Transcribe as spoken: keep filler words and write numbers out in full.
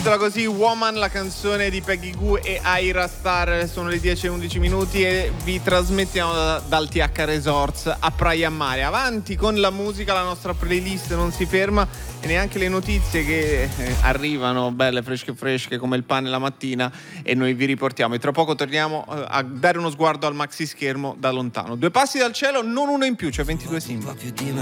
intitola così Woman, la canzone di Peggy Gou e Ira Star. Sono le dieci e undici minuti e vi trasmettiamo da, dal T H Resorts a Praia Mare. Avanti con la musica, la nostra playlist non si ferma e neanche le notizie che eh, arrivano belle fresche fresche come il pane la mattina, e noi vi riportiamo. E tra poco torniamo eh, a dare uno sguardo al maxi schermo da lontano. Due passi dal cielo, non uno in più, cioè ventidue Simba. Più di me,